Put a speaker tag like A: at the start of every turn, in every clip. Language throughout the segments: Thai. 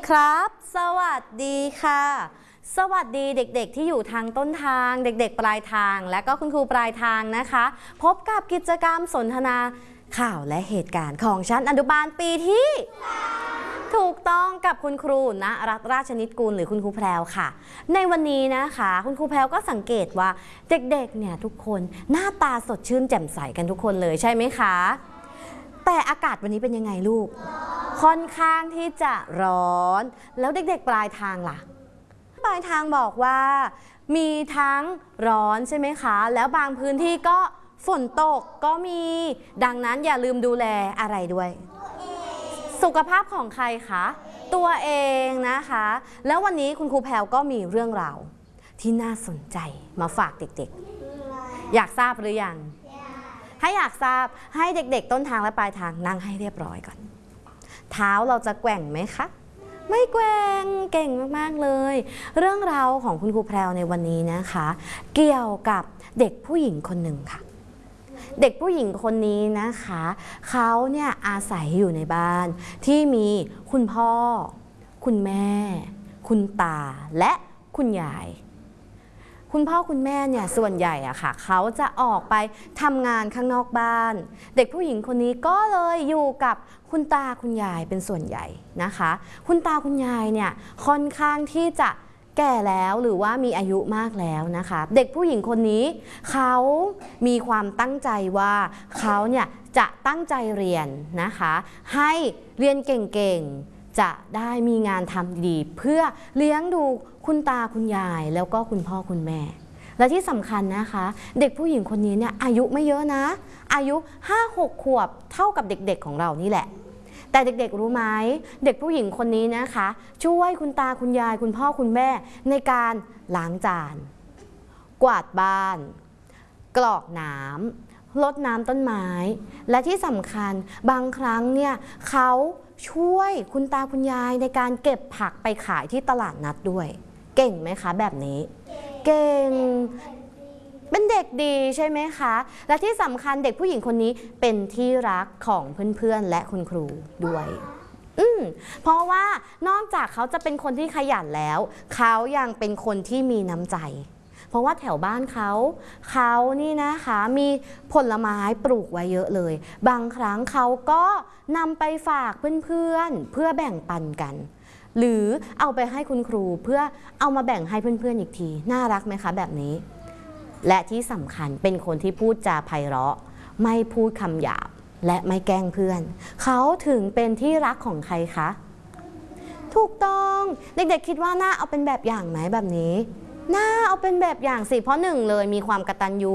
A: ครับ สวัสดีค่ะ สวัสดีเด็กๆที่อยู่ทางต้นทางเด็กๆปลายทางและก็คุณครูปลายทางนะคะพบกับกิจกรรมสนทนาข่าวและเหตุการณ์ของชั้นอนุบาลปีที่ถูกต้องกับคุณครูณรัตน์ราชนิตกุลหรือคุณครูแพรวค่ะในวันนี้นะคะคุณครูแพรวก็สังเกตว่าเด็กๆเนี่ยทุกคนหน้าตาสดชื่นแจ่มใสกันทุกคนเลยใช่ไหมคะแต่อากาศวันนี้เป็นยังไงลูกค่อนข้างที่จะร้อนแล้วเด็กๆปลายทางล่ะปลายทางบอกว่ามีทั้งร้อนใช่ไหมคะแล้วบางพื้นที่ก็ฝนตกก็มีดังนั้นอย่าลืมดูแลอะไรด้วยสุขภาพของใครคะตัวเองนะคะแล้ววันนี้คุณครูแพรวก็มีเรื่องราวที่น่าสนใจมาฝากเด็กๆอยากทราบหรือยังถ้าอยากทราบให้เด็กๆต้นทางและปลายทางนั่งให้เรียบร้อยก่อนเท้าเราจะแกว่งไหมคะไม่แกว่งเก่งมากๆเลยเรื่องราวของคุณครูแพรวในวันนี้นะคะเกี่ยวกับเด็กผู้หญิงคนหนึ่งค่ะเด็กผู้หญิงคนนี้นะคะเขาเนี่ยอาศัยอยู่ในบ้านที่มีคุณพ่อคุณแม่คุณตาและคุณยายคุณพ่อคุณแม่เนี่ยส่วนใหญ่อะค่ะเขาจะออกไปทำงานข้างนอกบ้านเด็กผู้หญิงคนนี้ก็เลยอยู่กับคุณตาคุณยายเป็นส่วนใหญ่นะคะคุณตาคุณยายเนี่ยค่อนข้างที่จะแก่แล้วหรือว่ามีอายุมากแล้วนะคะเด็กผู้หญิงคนนี้เขามีความตั้งใจว่าเขาเนี่ยจะตั้งใจเรียนนะคะให้เรียนเก่งๆจะได้มีงานทำดีเพื่อเลี้ยงดูคุณตาคุณยายแล้วก็คุณพ่อคุณแม่และที่สำคัญนะคะเด็กผู้หญิงคนนี้เนี่ยอายุไม่เยอะนะอายุ 5-6 ขวบเท่ากับเด็กๆของเรานี่แหละแต่เด็กๆรู้ไหมเด็กผู้หญิงคนนี้นะคะช่วยคุณตาคุณยายคุณพ่อคุณแม่ในการล้างจานกวาดบ้านกรอกน้ำรดน้ำต้นไม้และที่สำคัญบางครั้งเนี่ยเขาช่วยคุณตาคุณยายในการเก็บผักไปขายที่ตลาดนัดด้วยเก่งไหมคะแบบนี้เก่งเป็นเด็กดีใช่ไหมคะและที่สำคัญเด็กผู้หญิงคนนี้เป็นที่รักของเพื่อนๆและคุณครูด้วยเพราะว่านอกจากเขาจะเป็นคนที่ขยันแล้วเขายังเป็นคนที่มีน้ำใจเพราะว่าแถวบ้านเขานี่นะคะมีผลไม้ปลูกไว้เยอะเลยบางครั้งเขาก็นำไปฝากเพื่อนๆเพื่อแบ่งปันกันหรือเอาไปให้คุณครูเพื่อเอามาแบ่งให้เพื่อนๆอีกทีน่ารักไหมคะแบบนี้และที่สำคัญเป็นคนที่พูดจาไพเราะไม่พูดคำหยาบและไม่แกล้งเพื่อนเขาถึงเป็นที่รักของใครคะถูกต้องเด็กๆคิดว่าน่าเอาเป็นแบบอย่างไหมแบบนี้น่าเอาเป็นแบบอย่างสิเพราะ1เลยมีความกตัญญู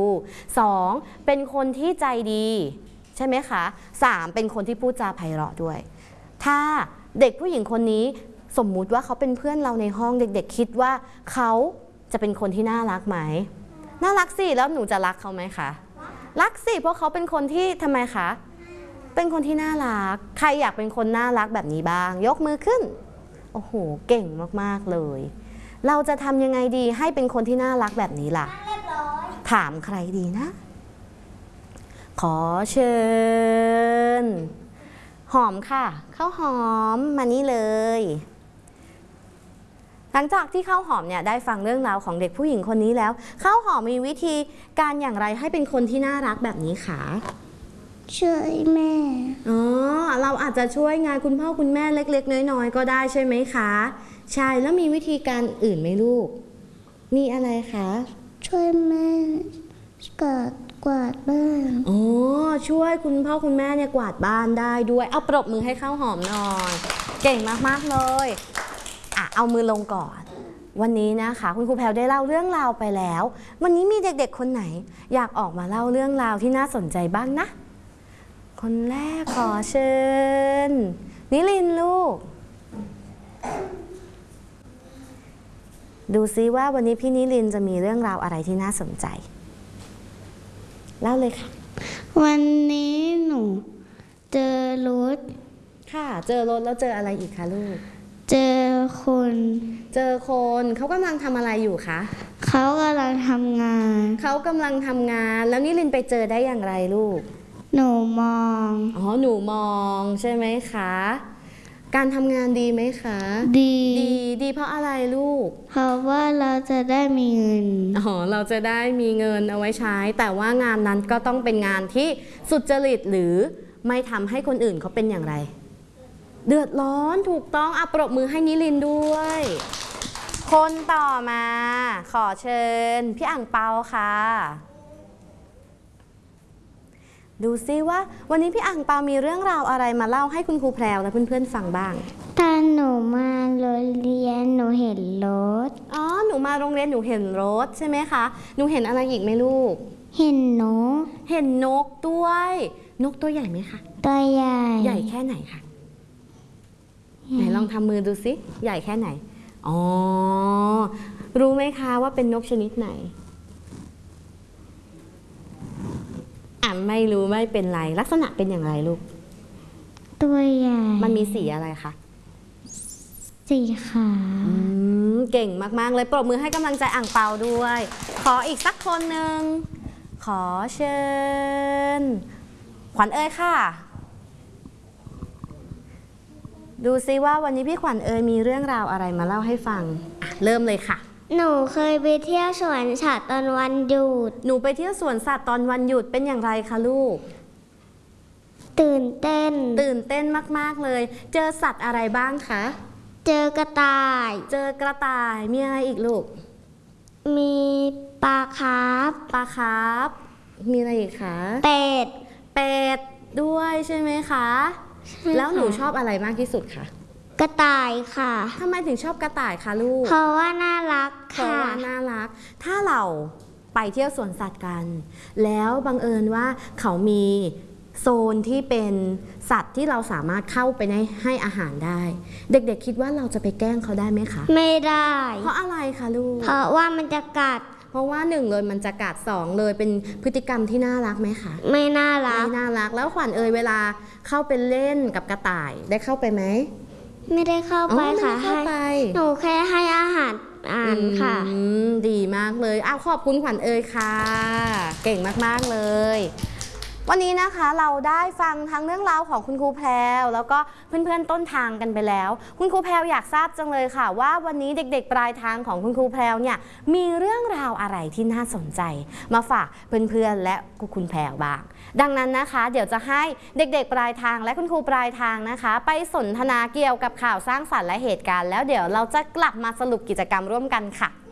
A: 2เป็นคนที่ใจดีใช่ไหมคะ3เป็นคนที่พูดจาไพเราะด้วยถ้าเด็กผู้หญิงคนนี้สมมุติว่าเขาเป็นเพื่อนเราในห้องเด็กๆคิดว่าเขาจะเป็นคนที่น่ารักไหมน่ารักสิแล้วหนูจะรักเขาไหมคะรักสิเพราะเขาเป็นคนที่ทำไมคะเป็นคนที่น่ารักใครอยากเป็นคนน่ารักแบบนี้บ้างยกมือขึ้นโอ้โหเก่งมากๆเลยเราจะทำยังไงดีให้เป็นคนที่น่ารักแบบนี้ล่ะถามใครดีนะขอเชิญหอมค่ะข้าวหอมมานี่เลยหลังจากที่ข้าวหอมเนี่ยได้ฟังเรื่องราวของเด็กผู้หญิงคนนี้แล้วข้าวหอมมีวิธีการอย่างไรให้เป็นคนที่น่ารักแบบนี้คะ
B: ช่วยแม่
A: เราอาจจะช่วยงานคุณพ่อคุณแม่เล็กๆน้อยๆก็ได้ใช่ไหมคะใช่แล้วมีวิธีการอื่นไหมลูกมีอะไรคะ
B: ช่วยแม่กวาดบ้าน
A: ช่วยคุณพ่อคุณแม่เนี่ยกวาดบ้านได้ด้วยเอาปรบมือให้ข้าวหอมหน่อยเก่งมากๆเลยเอามือลงก่อนวันนี้นะคะคุณครูแพรวได้เล่าเรื่องราวไปแล้ววันนี้มีเด็กๆคนไหนอยากออกมาเล่าเรื่องราวที่น่าสนใจบ้างนะคนแรกขอเชิญนิลินลูกดูซิว่าวันนี้พี่นิลินจะมีเรื่องราวอะไรที่น่าสนใจเล่าเลยค่ะ
B: วันนี้หนูเจอรถ
A: ค่ะเจอรถแล้วเจออะไรอีกคะลูก
B: เจอคน
A: เขากำลังทำอะไรอยู่คะ
B: เขากำลังทำงาน
A: แล้วนิลินไปเจอได้อย่างไรลูก
B: หนูมอง
A: หนูมองใช่ไหมคะการทำงานดีไหมคะ
B: ดี
A: ดีเพราะอะไรลูก
B: เพราะว่าเราจะได้มีเงิน
A: เราจะได้มีเงินเอาไว้ใช้ แต่ว่างานนั้นก็ต้องเป็นงานที่สุจริตหรือไม่ทำให้คนอื่นเขาเป็นอย่างไร เดือดร้อนถูกต้องปรบมือให้นิลินด้วย คนต่อมาขอเชิญพี่อ่างเปาค่ะ ดูซิว่าวันนี้พี่อ่างเปามีเรื่องราวอะไรมาเล่าให้คุณครูแพรวและเพื่อนๆฟังบ้าง
B: ตอนหนูมาโรงเรียนหนูเห็นรถ
A: หนูมาโรงเรียนหนูเห็นรถใช่ไหมคะหนูเห็นอะไรอีกไหมลูก
B: เห็นนก
A: เห็นนกด้วย นกตัวใหญ่ไหมคะ
B: ตัวใหญ่
A: ใหญ่แค่ไหนคะไหนลองทำมือดูสิใหญ่แค่ไหนรู้ไหมคะว่าเป็นนกชนิดไหนไม่รู้ไม่เป็นไรลักษณะเป็นอย่างไรลูก
B: ตัวใหญ่
A: มันมีสีอะไรคะ
B: สีขาว
A: เก่งมากๆเลยปรบมือให้กำลังใจอ่างเปาด้วย ขออีกสักคนหนึ่งขอเชิญขวัญเอ๋ยค่ะ ดูซิว่าวันนี้พี่ขวัญเอ๋ยมีเรื่องราวอะไรมาเล่าให้ฟังเริ่มเลยค่ะ
B: หนูเคยไปเที่ยวสวนสัตว์ตอนวันหยุด
A: หนูไปเที่ยวสวนสัตว์ตอนวันหยุดเป็นอย่างไรคะลูก
B: ตื่นเต้น
A: ตื่นเต้นมากๆเลย เจอสัตว์อะไรบ้างคะ
B: เจอกระต่าย
A: เจอกระต่ายมีอะไรอีกลูก
B: มีปลาคาร์ฟ
A: ปลาคาร์ฟมีอะไรอีกคะ
B: เป็ด
A: เป็ดด้วยใช่ไหมคะ แล้วหนูชอบอะไรมากที่สุดคะ
B: กระต่ายค่ะ
A: ทำไมถึงชอบกระต่ายคะลูก
B: เพราะว่าน่ารัก
A: เพราะ
B: ค่ะ
A: ว่าน่ารัก ถ้าเราไปเที่ยวสวนสัตว์กัน แล้วบังเอิญว่าเขามีโซนที่เป็นสัตว์ที่เราสามารถเข้าไปให้อาหารได้ เด็กๆคิดว่าเราจะไปแกล้งเขาได้ไหมคะ
B: ไม่ได้
A: เพราะอะไรคะลูก
B: เพราะว่ามันจะกัด
A: เพราะว่าหนึ่งเลยมันจะกัดสองเลยเป็นพฤติกรรมที่น่ารักไหมคะ
B: ไม่น่ารัก
A: ไม่น่ารักแล้วขวัญเอ่ยเวลาเข้าไปเล่นกับกระต่ายได้เข้าไปไหม
B: ไม่ได้เข้าไป
A: ไม่
B: ค่ะ
A: ได้เข้าไป
B: หนูแค่ให้อาหารค่ะ
A: ดีมากเลยขอบคุณขวัญเอ่ยค่ะ เก่งมากๆเลย วันนี้นะคะเราได้ฟังทั้งเรื่องราวของคุณครูแพรวแล้วก็เพื่อนๆต้นทางกันไปแล้ว คุณครูแพรวอยากทราบจังเลยค่ะว่าวันนี้เด็กๆปลายทางของคุณครูแพรวเนี่ยมีเรื่องราวอะไรที่น่าสนใจมาฝากเพื่อนๆและคุณแพรวบ้างดังนั้นนะคะเดี๋ยวจะให้เด็กๆปลายทางและคุณครูปลายทางนะคะไปสนทนาเกี่ยวกับข่าวสร้างสรรค์และเหตุการณ์แล้วเดี๋ยวเราจะกลับมาสรุปกิจกรรมร่วมกันค่ะ